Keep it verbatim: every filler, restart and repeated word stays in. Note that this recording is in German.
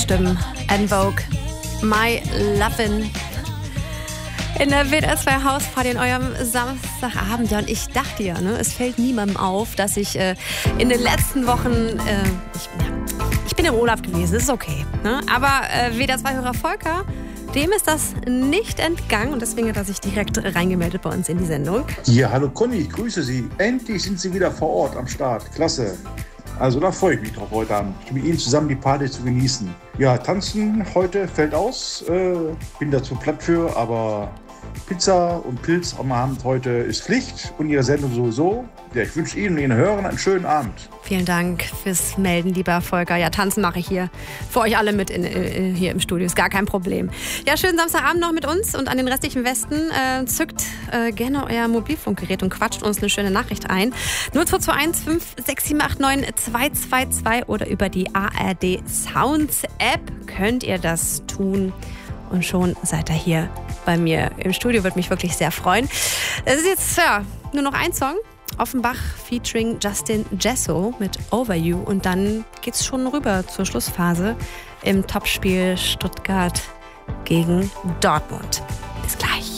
Stimmen. En Vogue, My Lovin'. In der W D R zwei Hausparty in eurem Samstagabend. Ja, und ich dachte ja, ne, es fällt niemandem auf, dass ich äh, in den letzten Wochen, äh, ich, ja, ich bin im Urlaub gewesen, das ist okay. Ne? Aber äh, W D R zwei-Hörer Volker, dem ist das nicht entgangen und deswegen hat er sich direkt reingemeldet bei uns in die Sendung. Ja, hallo Conny, ich grüße Sie. Endlich sind Sie wieder vor Ort am Start. Klasse. Also da freue ich mich drauf heute Abend, mit Ihnen zusammen die Party zu genießen. Ja, tanzen heute fällt aus. Äh, bin dazu platt für, aber Pizza und Pilz am Abend heute ist Pflicht und Ihre Sendung sowieso. Ja, ich wünsche Ihnen und Ihren Hörern einen schönen Abend. Vielen Dank fürs Melden, lieber Volker. Ja, tanzen mache ich hier für euch alle mit in, in, hier im Studio. Ist gar kein Problem. Ja, schönen Samstagabend noch mit uns und an den restlichen Westen. Äh, zückt äh, gerne euer Mobilfunkgerät und quatscht uns eine schöne Nachricht ein. null zwei zwei eins fünf sechs sieben acht neun zwei zwei zwei oder über die A R D Sounds App könnt ihr das tun. Und schon seid ihr hier bei mir im Studio. Würde mich wirklich sehr freuen. Es ist jetzt ja, nur noch ein Song. Offenbach featuring Justin Jesso mit Over You. Und dann geht's schon rüber zur Schlussphase im Topspiel Stuttgart gegen Dortmund. Bis gleich.